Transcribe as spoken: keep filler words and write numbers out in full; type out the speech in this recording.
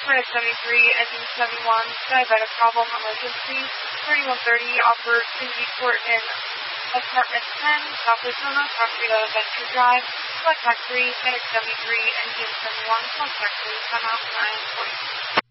Medic seventy-three, engine seventy-one, diabetic problem, emergency, thirty-one thirty, opportunity court in apartment ten, South Arizona, property of Venture Drive, contact three, Medic seventy-three, engine seventy-one, contact three, come out nine forty.